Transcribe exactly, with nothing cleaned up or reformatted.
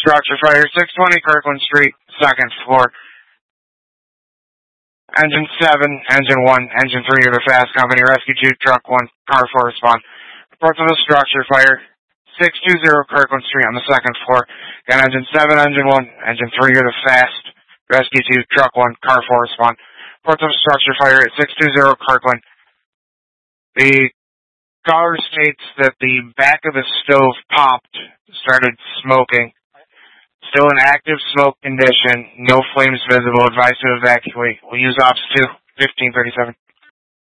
structure fire, six twenty Kirkland Street, second floor. Engine seven, engine one, engine three of the Fast Company, Rescue two, truck one, car four respond. Reports of a structure fire, six two zero Kirkland Street on the second floor. Got engine seven, engine one, engine three of the Fast, Rescue two, truck one, car four respond. Reports of a structure fire at six two zero Kirkland. The caller states that the back of the stove popped, started smoking. Still in active smoke condition. No flames visible. Advised to evacuate. We'll use Ops two, fifteen thirty-seven.